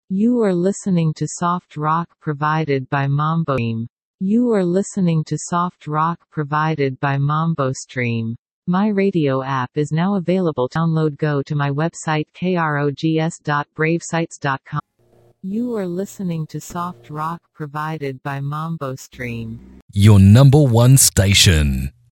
You are listening to soft rock provided by Mambo Stream. You are listening to soft rock provided by Mambo Stream. My radio app is now available to download. Go to my website krogs.bravesites.com. You are listening to soft rock provided by Mambo Stream. Your number one station.